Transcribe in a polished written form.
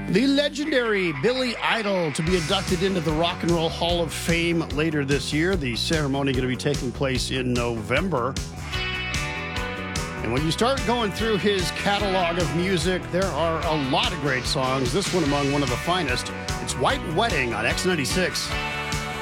The legendary Billy Idol to be inducted into the Rock and Roll Hall of Fame later this year. The ceremony going to be taking place in November. And when you start going through his catalog of music, there are a lot of great songs. This one among one of the finest. It's White Wedding on X96.